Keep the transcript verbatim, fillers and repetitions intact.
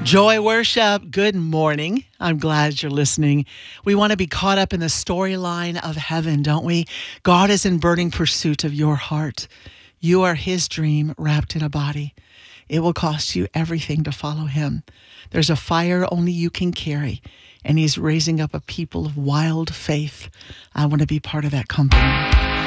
Joy Worship, good morning. I'm glad you're listening. We want to be caught up in the storyline of heaven, don't we? God is in burning pursuit of your heart. You are his dream wrapped in a body. It will cost you everything to follow him. There's a fire only you can carry, and he's raising up a people of wild faith. I want to be part of that company.